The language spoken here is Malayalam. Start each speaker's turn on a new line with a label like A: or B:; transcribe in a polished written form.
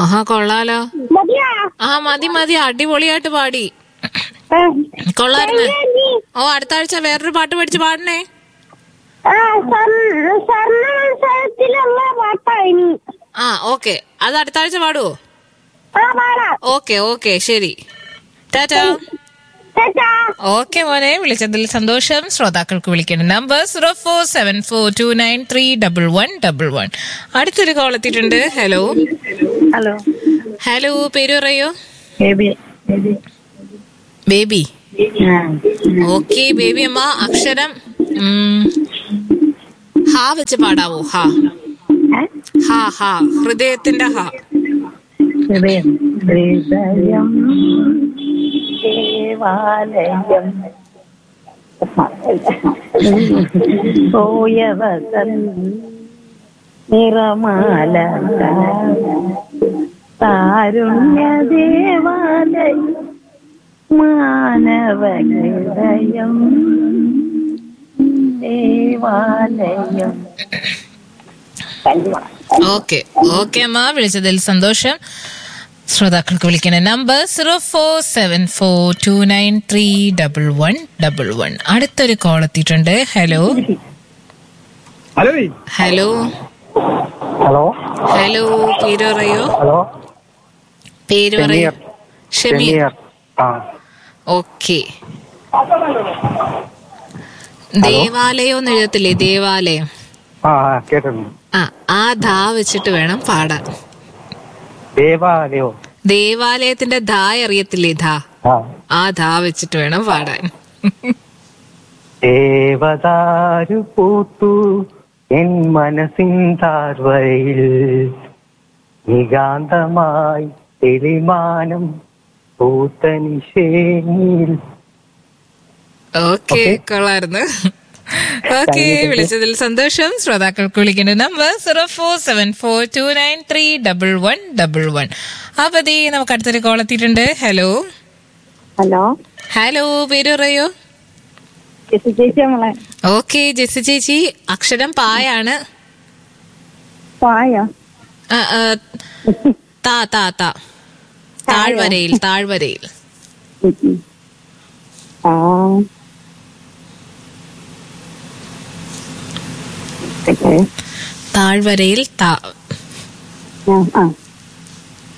A: ആഹാ, കൊള്ളാലോ.
B: മതിയാ?
A: മതി അടിപൊളിയായിട്ട് പാടി. കൊള്ളായിരുന്നു. അടുത്ത ആഴ്ച വേറൊരു പാട്ട് പഠിച്ച് പാടണേ.
B: സ്വർണ്ണ പാട്ടായി.
A: ഓക്കെ, അത് അടുത്ത ആഴ്ച പാടുവോ? ഓക്കെ ശരി, ടാറ്റാ. ഓക്കെ മോനെ, വിളിച്ചതിൽ സന്തോഷം. ശ്രോതാക്കൾക്ക് വിളിക്കേണ്ട നമ്പർ 0474293111. അടുത്തൊരു കോൾ എത്തിയിട്ടുണ്ട്. ഹലോ. പേര് പറയോ? ബേബി. ഓക്കെ ബേബി അമ്മ, അക്ഷരം ഹാ വെച്ച് പാടാവോ? ഹാ. ഹൃദയത്തിന്റെ ഹാ.
B: ഹൃദയം ദേവാലയം പോയവസൻ നിറമാല താരുണ്യ ദേവാലയം മാനവ ഹൃദയം ദേവാലയം.
A: ഓക്കെ അമ്മ, വിളിച്ചതിൽ സന്തോഷം. ശ്രോതാക്കൾക്ക് വിളിക്കുന്ന നമ്പർ 0474293111. അടുത്തൊരു കോൾ എത്തിയിട്ടുണ്ട്. ഹലോ. പേര് പറയോ? ഷമീർ. ഓക്കെ. ദേവാലയം എന്ന് എഴുതത്തില്ലേ? ദേവാലയം. ആ ധാ വെച്ചിട്ട് വേണം പാടാൻ. ദേവാലയത്തിന്റെ ധാ അറിയത്തില്ലേ? ധാ. ആ ധാ വെച്ചിട്ട് വേണം പാടാൻ.
C: ദേവദാരു പൂത്തു എൻ മനസ്സിൻ താഴ്വരയിൽ നികാന്തമായി തെളിമാനം പൂത്തനിശേനിൽ.
A: ഓക്കെ, കൊള്ളായിരുന്നു. ഓക്കെ, വിളിച്ചതിൽ സന്തോഷം. ശ്രോതാക്കൾക്ക് വിളിക്കേണ്ട നമ്പർ 0474293111. അപ്പതേ നമുക്ക് അടുത്തൊരു കോൾ എത്തിയിട്ടുണ്ട്. ഹലോ. പേര് പറയോ? ഓക്കെ ജെസ്സി ചേച്ചി, അക്ഷരം പായാണ്. താഴ്വരയിൽ. താഴ്വരയിൽ